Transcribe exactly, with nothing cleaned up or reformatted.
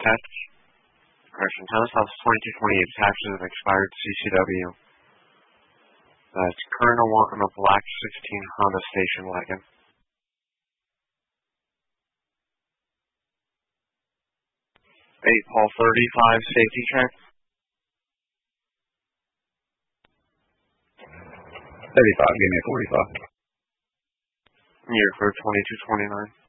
test. Correction, Town South twenty-two twenty-eight taxes have expired C C W. That's Colonel wanting a black sixteen Honda station wagon. eight Paul thirty-five, safety check. thirty-five, give me a forty-five. You're for twenty-two twenty-nine.